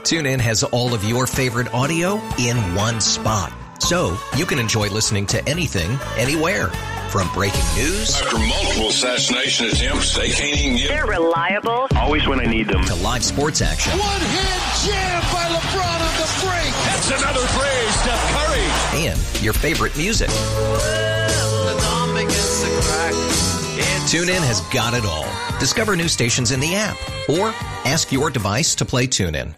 TuneIn has all of your favorite audio in one spot. So you can enjoy listening to anything, anywhere. From breaking news. After multiple assassination attempts, they can't even get... They're reliable. Always when I need them. To live sports action. One-hand jam by LeBron on the break. That's another three, Steph Curry. And your favorite music. TuneIn has got it all. Discover new stations in the app. Or ask your device to play TuneIn.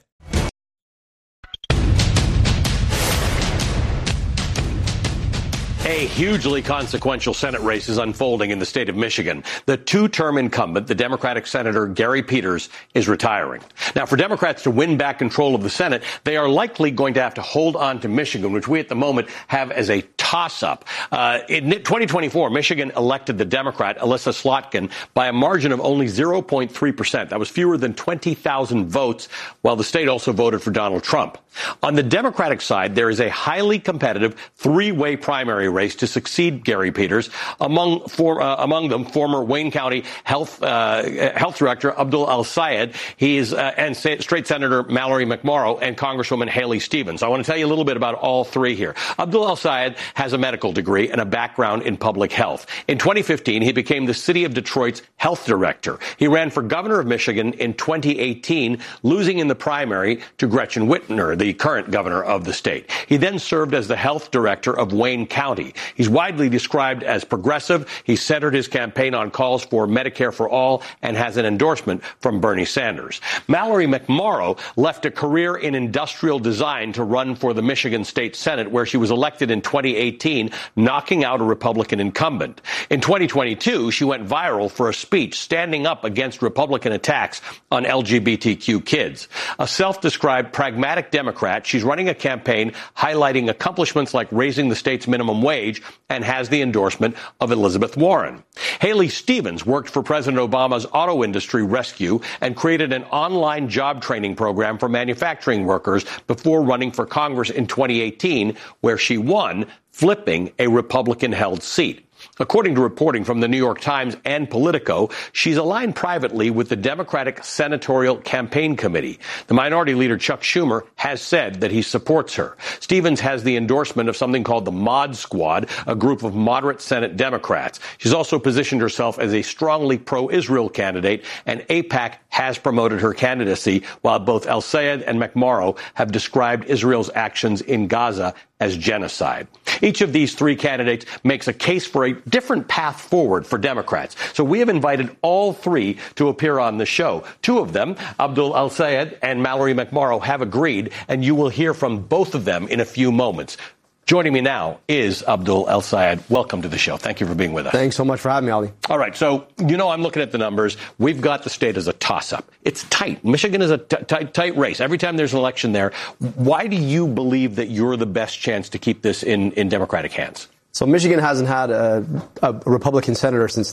A hugely consequential Senate race is unfolding in the state of Michigan. The two-term incumbent, the Democratic Senator Gary Peters, is retiring. Now, for Democrats to win back control of the Senate, they are likely going to have to hold on to Michigan, which we at the moment have as a toss-up. In 2024, Michigan elected the Democrat, Elissa Slotkin, by a margin of only 0.3%. That was fewer than 20,000 votes, while the state also voted for Donald Trump. On the Democratic side, there is a highly competitive three-way primary race to succeed Gary Peters. Among them, former Wayne County Health Director Abdul El-Sayed, and State Senator Mallory McMorrow, and Congresswoman Haley Stevens. I want to tell you a little bit about all three here. Abdul El-Sayed has a medical degree and a background in public health. In 2015, he became the city of Detroit's health director. He ran for governor of Michigan in 2018, losing in the primary to Gretchen Whitmer, the current governor of the state. He then served as the health director of Wayne County. He's widely described as progressive. He centered his campaign on calls for Medicare for all and has an endorsement from Bernie Sanders. Mallory McMorrow left a career in industrial design to run for the Michigan State Senate, where she was elected in 2018, knocking out a Republican incumbent. In 2022, she went viral for a speech standing up against Republican attacks on LGBTQ kids. A self-described pragmatic Democrat, she's running a campaign highlighting accomplishments like raising the state's minimum wage and has the endorsement of Elizabeth Warren. Haley Stevens worked for President Obama's auto industry rescue and created an online job training program for manufacturing workers before running for Congress in 2018, where she won, flipping a Republican-held seat. According to reporting from the New York Times and Politico, she's aligned privately with the Democratic Senatorial Campaign Committee. The Minority Leader Chuck Schumer has said that he supports her. Stevens has the endorsement of something called the Mod Squad, a group of moderate Senate Democrats. She's also positioned herself as a strongly pro-Israel candidate, and AIPAC has promoted her candidacy, while both El-Sayed and McMorrow have described Israel's actions in Gaza as genocide. Each of these three candidates makes a case for a different path forward for Democrats. So we have invited all three to appear on the show. Two of them, Abdul El-Sayed and Mallory McMorrow, have agreed, and you will hear from both of them in a few moments. Joining me now is Abdul El-Sayed. Welcome to the show. Thank you for being with us. Thanks so much for having me, Ali. All right. So, I'm looking at the numbers. We've got the state as a toss-up. It's tight. Michigan is a tight race. Every time there's an election there. Why do you believe that you're the best chance to keep this in Democratic hands? So Michigan hasn't had a Republican senator since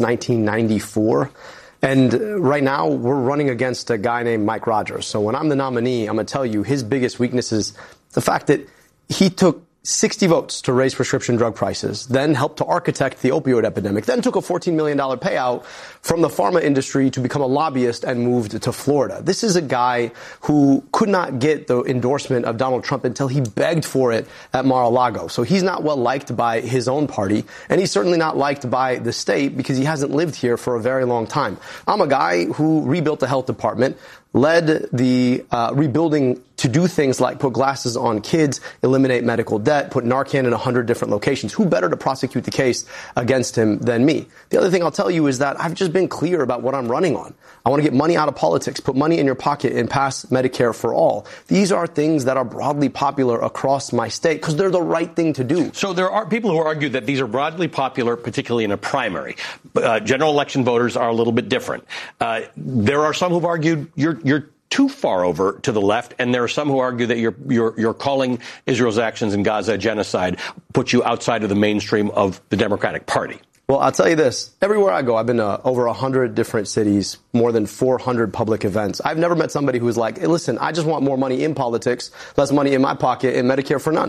1994. And right now, we're running against a guy named Mike Rogers. So when I'm the nominee, I'm going to tell you his biggest weakness is the fact that he took 60 votes to raise prescription drug prices, then helped to architect the opioid epidemic, then took a $14 million payout from the pharma industry to become a lobbyist and moved to Florida. This is a guy who could not get the endorsement of Donald Trump until he begged for it at Mar-a-Lago. So he's not well liked by his own party, and he's certainly not liked by the state because he hasn't lived here for a very long time. I'm a guy who rebuilt the health department, led the rebuilding to do things like put glasses on kids, eliminate medical debt, put Narcan in 100 different locations. Who better to prosecute the case against him than me? The other thing I'll tell you is that I've just been clear about what I'm running on. I want to get money out of politics, put money in your pocket, and pass Medicare for all. These are things that are broadly popular across my state because they're the right thing to do. So there are people who argue that these are broadly popular, particularly in a primary. General election voters are a little bit different. There are some who've argued you're too far over to the left, and there are some who argue that you're calling Israel's actions in Gaza genocide, puts you outside of the mainstream of the Democratic Party. Well, I'll tell you this. Everywhere I go, I've been to over 100 different cities, more than 400 public events. I've never met somebody who's like, hey, listen, I just want more money in politics, less money in my pocket, and Medicare for none.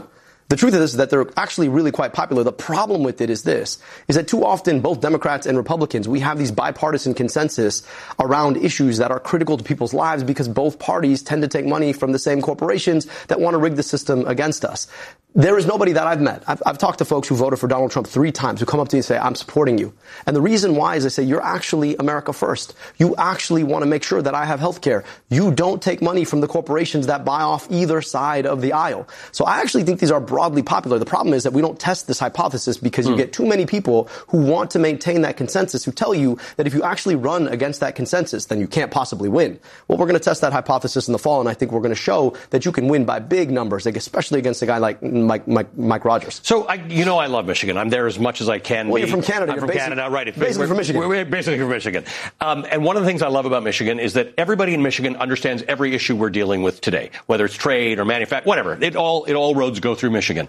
The truth of this is that they're actually really quite popular. The problem with it is that too often both Democrats and Republicans, we have these bipartisan consensus around issues that are critical to people's lives because both parties tend to take money from the same corporations that want to rig the system against us. There is nobody that I've met. I've talked to folks who voted for Donald Trump 3 times who come up to me and say, I'm supporting you. And the reason why is I say, you're actually America first. You actually want to make sure that I have health care. You don't take money from the corporations that buy off either side of the aisle. So I actually think these are broadly popular. The problem is that we don't test this hypothesis because you get too many people who want to maintain that consensus who tell you that if you actually run against that consensus, then you can't possibly win. Well, we're going to test that hypothesis in the fall, and I think we're going to show that you can win by big numbers, like especially against a guy like Mike Rogers. So, I love Michigan. I'm there as much as I can. Well, you're from Canada. I'm from Canada, right. Basically from Michigan. We're basically from Michigan. And one of the things I love about Michigan is that everybody in Michigan understands every issue we're dealing with today, whether it's trade or manufacturing, whatever. It all roads go through Michigan,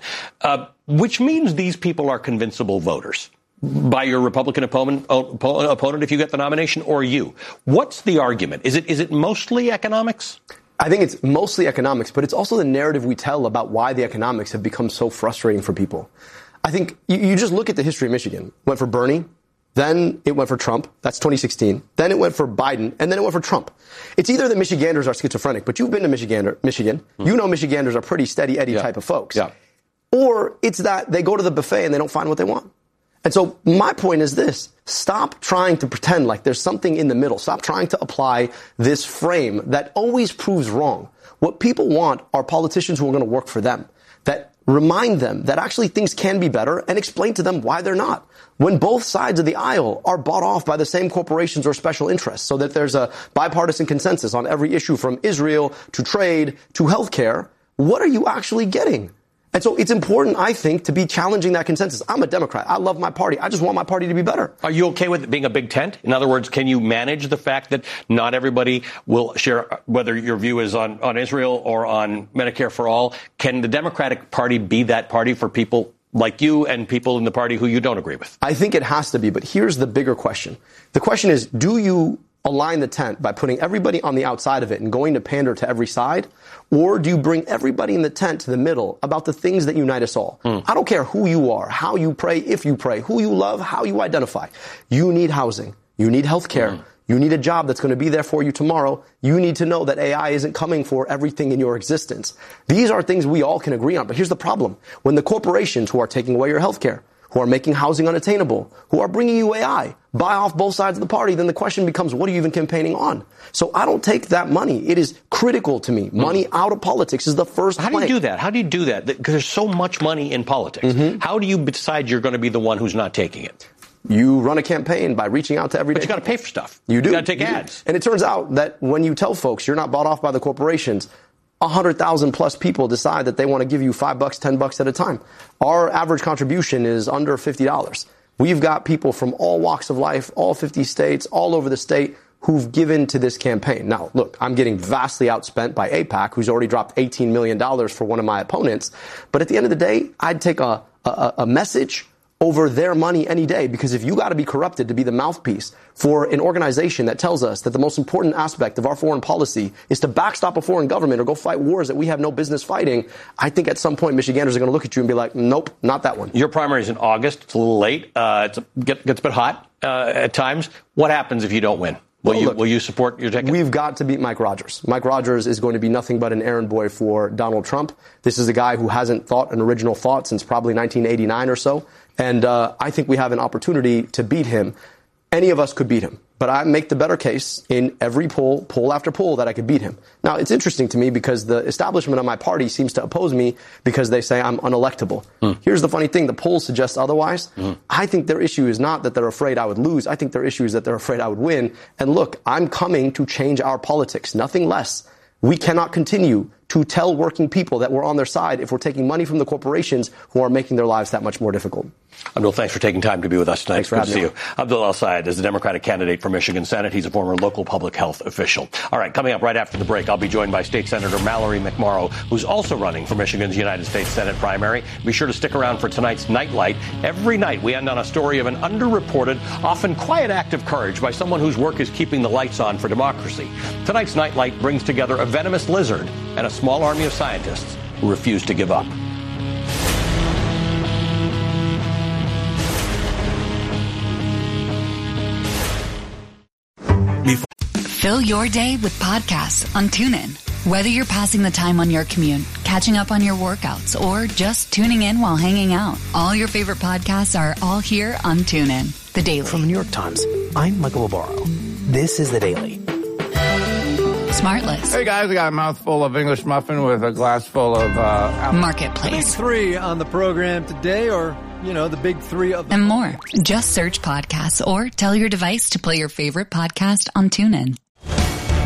which means these people are convincible voters by your Republican opponent if you get the nomination, or you. What's the argument? Is it mostly economics? I think it's mostly economics, but it's also the narrative we tell about why the economics have become so frustrating for people. I think you just look at the history of Michigan. Went for Bernie, then it went for Trump. That's 2016. Then it went for Biden, and then it went for Trump. It's either that Michiganders are schizophrenic, but you've been to Michigan. You know Michiganders are pretty steady Eddie type of folks. Yeah. Or it's that they go to the buffet and they don't find what they want. And so my point is this. Stop trying to pretend like there's something in the middle. Stop trying to apply this frame that always proves wrong. What people want are politicians who are going to work for them, that remind them that actually things can be better and explain to them why they're not. When both sides of the aisle are bought off by the same corporations or special interests, so that there's a bipartisan consensus on every issue from Israel to trade to healthcare, what are you actually getting? And so it's important, I think, to be challenging that consensus. I'm a Democrat. I love my party. I just want my party to be better. Are you okay with it being a big tent? In other words, can you manage the fact that not everybody will share, whether your view is on Israel or on Medicare for all? Can the Democratic Party be that party for people like you and people in the party who you don't agree with? I think it has to be. But here's the bigger question. The question is, do you align the tent by putting everybody on the outside of it and going to pander to every side? Or do you bring everybody in the tent to the middle about the things that unite us all? I don't care who you are, how you pray, if you pray, who you love, how you identify. You need housing. You need health care. You need a job that's going to be there for you tomorrow. You need to know that AI isn't coming for everything in your existence. These are things we all can agree on. But here's the problem. When the corporations who are taking away your health care, who are making housing unattainable, who are bringing you AI, buy off both sides of the party, then the question becomes, what are you even campaigning on? So I don't take that money. It is critical to me. Money out of politics is the first plank. How do you do that? How do you do that? Because there's so much money in politics. How do you decide you're going to be the one who's not taking it? You run a campaign by reaching out to every day. But you got to pay for stuff. You do. You got to take ads. And it turns out that when you tell folks you're not bought off by the corporations, 100,000 plus people decide that they want to give you $5, $10 at a time. Our average contribution is under $50. We've got people from all walks of life, all 50 states, all over the state who've given to this campaign. Now, look, I'm getting vastly outspent by AIPAC, who's already dropped $18 million for one of my opponents. But at the end of the day, I'd take a message over their money any day, because if you got to be corrupted to be the mouthpiece for an organization that tells us that the most important aspect of our foreign policy is to backstop a foreign government or go fight wars that we have no business fighting, I think at some point Michiganders are going to look at you and be like, nope, not that one. Your primary is in August. It's a little late. It gets a bit hot at times. What happens if you don't win? Will you support your ticket? We've got to beat Mike Rogers. Mike Rogers is going to be nothing but an errand boy for Donald Trump. This is a guy who hasn't thought an original thought since probably 1989 or so. And I think we have an opportunity to beat him. Any of us could beat him. But I make the better case in every poll after poll, that I could beat him. Now, it's interesting to me because the establishment of my party seems to oppose me because they say I'm unelectable. Here's the funny thing. The polls suggest otherwise. I think their issue is not that they're afraid I would lose. I think their issue is that they're afraid I would win. And look, I'm coming to change our politics, nothing less. We cannot continue to tell working people that we're on their side if we're taking money from the corporations who are making their lives that much more difficult. Abdul, thanks for taking time to be with us tonight. Thanks for having me. Good to see you. Abdul El-Sayed is the Democratic candidate for Michigan Senate. He's a former local public health official. All right, coming up right after the break, I'll be joined by State Senator Mallory McMorrow, who's also running for Michigan's United States Senate primary. Be sure to stick around for tonight's Nightlight. Every night, we end on a story of an underreported, often quiet act of courage by someone whose work is keeping the lights on for democracy. Tonight's Nightlight brings together a venomous lizard and a small army of scientists who refuse to give up. Fill your day with podcasts on TuneIn. Whether you're passing the time on your commute, catching up on your workouts, or just tuning in while hanging out, all your favorite podcasts are all here on TuneIn. The Daily. From the New York Times, I'm Michael Barbaro. This is The Daily. Smartless. Hey guys, I got a mouthful of English muffin with a glass full of Marketplace. Big three on the program today, or, the big three of and more. Just search podcasts or tell your device to play your favorite podcast on TuneIn.